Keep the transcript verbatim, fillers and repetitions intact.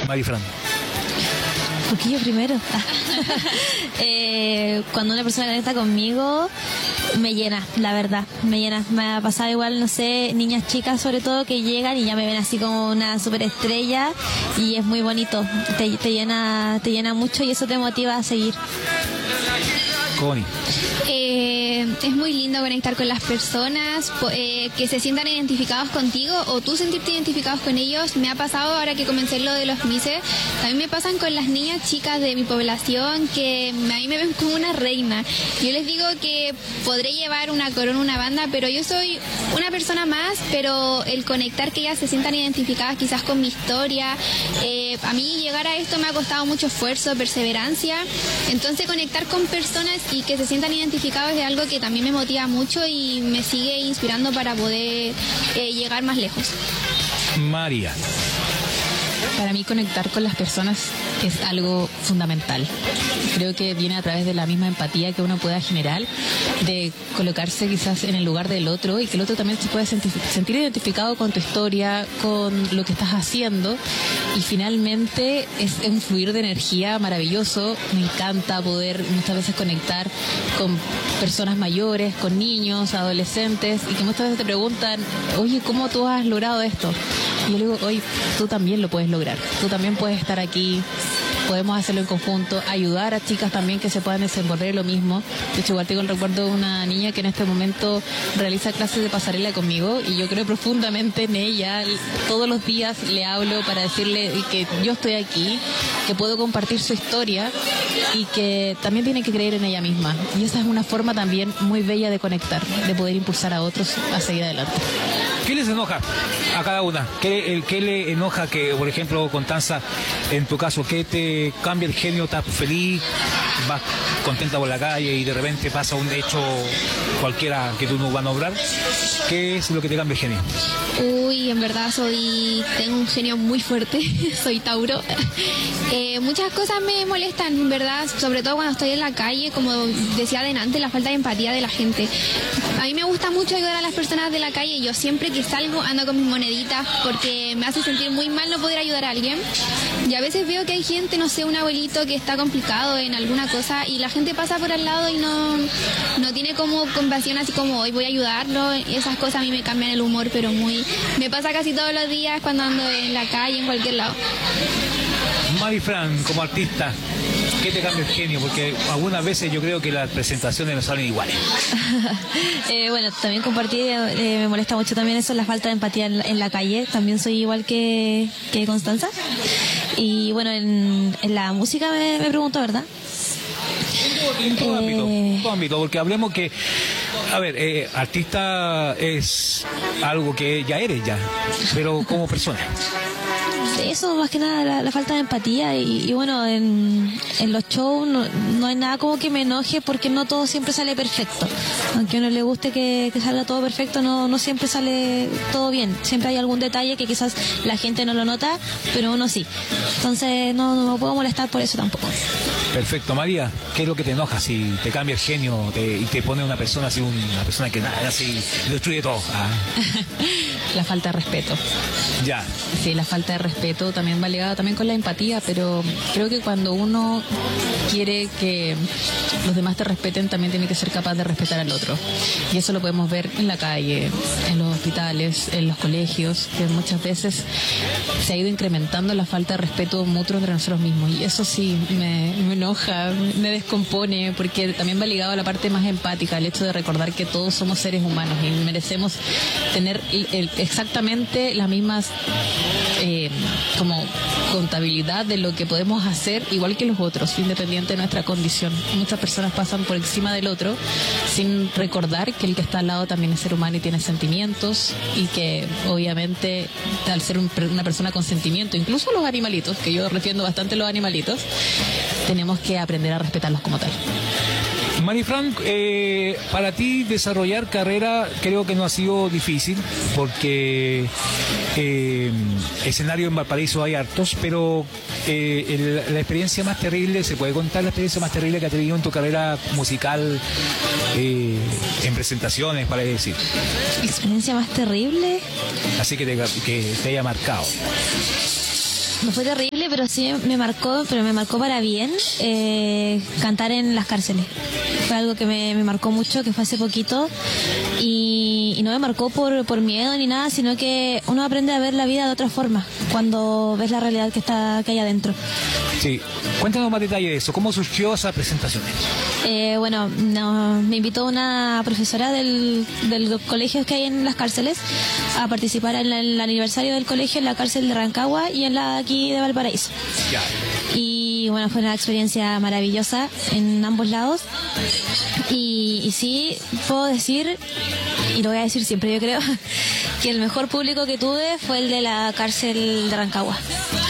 Marifran. Porque yo primero. eh, cuando una persona conecta conmigo, me llena, la verdad, me llena. Me ha pasado igual, no sé, niñas chicas sobre todo que llegan y ya me ven así como una superestrella y es muy bonito. Te, te llena, te llena mucho y eso te motiva a seguir. Connie. Eh, es muy lindo conectar con las personas, eh, que se sientan identificados contigo o tú sentirte identificados con ellos. Me ha pasado ahora que comencé lo de los mises, también me pasan con las niñas chicas de mi población que a mí me ven como una reina. Yo les digo que podré llevar una corona, una banda, pero yo soy una persona más, pero el conectar, que ellas se sientan identificadas quizás con mi historia, eh, a mí llegar a esto me ha costado mucho esfuerzo, perseverancia, entonces conectar con personas y que se sientan identificados es algo que también me motiva mucho y me sigue inspirando para poder eh, llegar más lejos. María. Para mí conectar con las personas es algo fundamental. Creo que viene a través de la misma empatía que uno pueda generar, de colocarse quizás en el lugar del otro y que el otro también se pueda sentir, sentir identificado con tu historia, con lo que estás haciendo, y finalmente es un fluir de energía maravilloso. Me encanta poder muchas veces conectar con personas mayores, con niños, adolescentes, y que muchas veces te preguntan, oye, ¿cómo tú has logrado esto? Y yo le digo, oye, tú también lo puedes lograr, tú también puedes estar aquí, podemos hacerlo en conjunto, ayudar a chicas también que se puedan desenvolver en lo mismo. De hecho, igual tengo el recuerdo de una niña que en este momento realiza clases de pasarela conmigo y yo creo profundamente en ella. Todos los días le hablo para decirle que yo estoy aquí, que puedo compartir su historia y que también tiene que creer en ella misma. Y esa es una forma también muy bella de conectar, de poder impulsar a otros a seguir adelante. ¿Qué les enoja a cada una? ¿Qué, el, qué le enoja que, por ejemplo, Constanza, en tu caso, qué te cambia el genio? ¿Estás feliz? ¿Vas contenta por la calle y de repente pasa un hecho cualquiera que tú no vas a nombrar? ¿Qué es lo que te cambia el genio? Uy, en verdad soy, tengo un genio muy fuerte, soy Tauro. Eh, muchas cosas me molestan, en verdad, sobre todo cuando estoy en la calle, como decía adelante, la falta de empatía de la gente. A mí me gusta mucho ayudar a las personas de la calle. Yo siempre que salgo ando con mis moneditas porque me hace sentir muy mal no poder ayudar a alguien. Y a veces veo que hay gente, no sé, un abuelito que está complicado en alguna cosa y la gente pasa por al lado y no, no tiene como compasión, así como hoy voy a ayudarlo. Esas cosas a mí me cambian el humor, pero muy... Me pasa casi todos los días cuando ando en la calle, en cualquier lado. Marifran, como artista, ¿qué te cambia el genio? Porque algunas veces yo creo que las presentaciones no salen iguales. eh, bueno, también compartir, eh, me molesta mucho también eso, la falta de empatía en la, en la calle. También soy igual que, que Constanza. Y bueno, en, en la música me, me pregunto, ¿verdad? En todo, eh... ámbito, en todo ámbito, porque hablemos que, a ver, eh, artista es algo que ya eres ya, pero como persona. Eso, más que nada, la, la falta de empatía y, y bueno, en, en los shows no, no hay nada como que me enoje porque no todo siempre sale perfecto. Aunque a uno le guste que, que salga todo perfecto, no, no siempre sale todo bien. Siempre hay algún detalle que quizás la gente no lo nota, pero uno sí. Entonces no, no me puedo molestar por eso tampoco. Perfecto. María, ¿qué es lo que te enoja si te cambia el genio te, y te pone una persona así, una persona que nada, así destruye todo? Ah. La falta de respeto. Ya. Sí, la falta de respeto también va ligada también con la empatía, pero creo que cuando uno quiere que los demás te respeten, también tiene que ser capaz de respetar al otro. Y eso lo podemos ver en la calle, en los hospitales, en los colegios, que muchas veces se ha ido incrementando la falta de respeto mutuo entre nosotros mismos. Y eso sí me, me enoja, me descompone, porque también va ligado a la parte más empática, el hecho de recordar que todos somos seres humanos y merecemos tener el, el, exactamente las mismas eh, como contabilidad de lo que podemos hacer igual que los otros, independiente de nuestra condición. Muchas personas pasan por encima del otro sin recordar que el que está al lado también es ser humano y tiene sentimientos, y que obviamente al ser un, una persona con sentimiento, incluso los animalitos, que yo defiendo bastante los animalitos, tenemos que aprender a respetarlos como tal. Marifran, eh, para ti desarrollar carrera creo que no ha sido difícil porque eh, escenario en Valparaíso hay hartos, pero eh, el, la experiencia más terrible, ¿se puede contar la experiencia más terrible que has tenido en tu carrera musical, eh, en presentaciones, para decir? ¿Experiencia más terrible? Así que te, que te haya marcado. no fue terrible, pero sí me marcó, pero me marcó para bien eh, cantar en las cárceles. Fue algo que me, me marcó mucho, que fue hace poquito, y, y no me marcó por, por miedo ni nada, sino que uno aprende a ver la vida de otra forma cuando ves la realidad que está que hay adentro. Sí, cuéntanos más detalle de eso, ¿cómo surgió esa presentación? Eh, bueno, no, me invitó una profesora del, del colegio que hay en las cárceles a participar en, la, en el aniversario del colegio en la cárcel de Rancagua y en la aquí de Valparaíso. Ya. Y bueno, fue una experiencia maravillosa en ambos lados. Y, y sí, puedo decir, y lo voy a decir siempre yo creo, que el mejor público que tuve fue el de la cárcel de Rancagua.